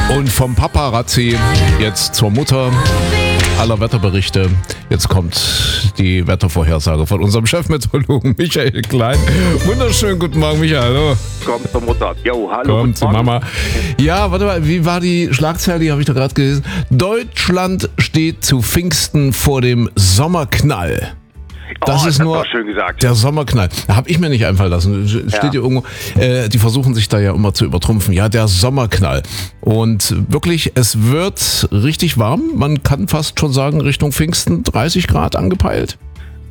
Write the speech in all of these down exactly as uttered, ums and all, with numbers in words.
Und vom Paparazzi jetzt zur Mutter aller Wetterberichte. Jetzt kommt die Wettervorhersage von unserem Chefmeteorologen Michael Klein. Wunderschönen guten Morgen, Michael. Hallo. Kommt zur Mutter. Jo, hallo. Kommt zur Mama. Ja, warte mal, wie war die Schlagzeile? Die habe ich da gerade gelesen. Deutschland steht zu Pfingsten vor dem Sommerknall. Das oh, ist das nur schön gesagt. Der Sommerknall. Da habe ich mir nicht einfallen lassen. Steht ja. hier irgendwo. Äh, die versuchen sich da ja immer zu übertrumpfen. Ja, der Sommerknall. Und wirklich, es wird richtig warm. Man kann fast schon sagen, Richtung Pfingsten dreißig Grad angepeilt.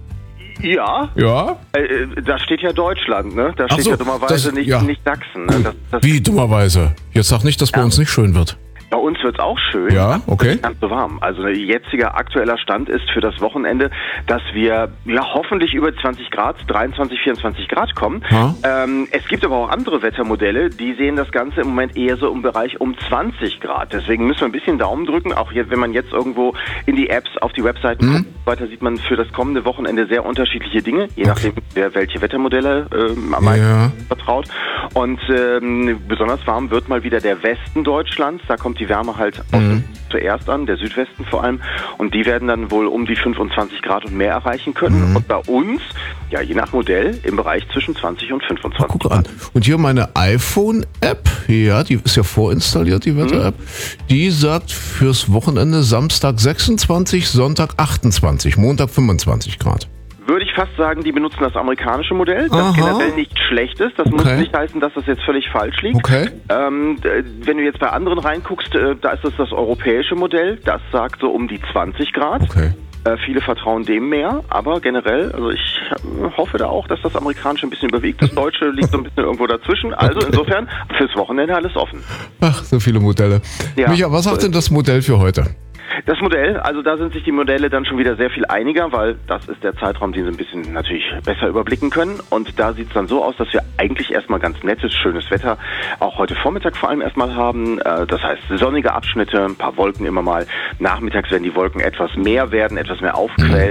Ja. Ja. Äh, da steht ja Deutschland, ne? Da Ach steht so, ja dummerweise das, nicht, ja. nicht Sachsen. Ne? Das, das Wie dummerweise? Jetzt sag nicht, dass bei ja. uns nicht schön wird. Bei uns wird es auch schön. Ja, okay. Nicht ganz so warm. Also der jetzige aktueller Stand ist für das Wochenende, dass wir ja hoffentlich über zwanzig Grad, dreiundzwanzig, vierundzwanzig Grad kommen. Ähm, es gibt aber auch andere Wettermodelle, die sehen das Ganze im Moment eher so im Bereich um zwanzig Grad. Deswegen müssen wir ein bisschen Daumen drücken. Auch jetzt, wenn man jetzt irgendwo in die Apps, auf die Webseiten mhm. guckt, weiter sieht man für das kommende Wochenende sehr unterschiedliche Dinge, je nachdem, wer welche Wettermodelle äh, am meisten ja. vertraut. Und ähm, besonders warm wird mal wieder der Westen Deutschlands. Da kommt die Wärme halt aus mhm. zuerst an, der Südwesten vor allem. Und die werden dann wohl um die fünfundzwanzig Grad und mehr erreichen können. Mhm. Und bei uns, ja je nach Modell, im Bereich zwischen zwanzig und fünfundzwanzig Guck an. Und hier meine iPhone-App, ja, die ist ja vorinstalliert, die Wetter-App. Mhm. Die sagt fürs Wochenende Samstag sechsundzwanzig, Sonntag achtundzwanzig, Montag fünfundzwanzig Grad. Würde ich fast sagen, die benutzen das amerikanische Modell, das Aha. generell nicht schlecht ist. Das okay. muss nicht heißen, dass das jetzt völlig falsch liegt. Okay. Ähm, wenn du jetzt bei anderen reinguckst, äh, da ist das das europäische Modell. Das sagt so um die zwanzig Grad. Okay. Äh, viele vertrauen dem mehr, aber generell, also ich hoffe da auch, dass das amerikanische ein bisschen überwiegt. Das deutsche liegt so ein bisschen irgendwo dazwischen. Also okay. insofern, fürs Wochenende alles offen. Ach, so viele Modelle. Ja. Micha, was sagt denn das Modell für heute? Das Modell, also da sind sich die Modelle dann schon wieder sehr viel einiger, weil das ist der Zeitraum, den sie ein bisschen natürlich besser überblicken können. Und da sieht es dann so aus, dass wir eigentlich erstmal ganz nettes, schönes Wetter auch heute Vormittag vor allem erstmal haben. Das heißt sonnige Abschnitte, ein paar Wolken immer mal. Nachmittags werden die Wolken etwas mehr werden, etwas mehr aufquellen.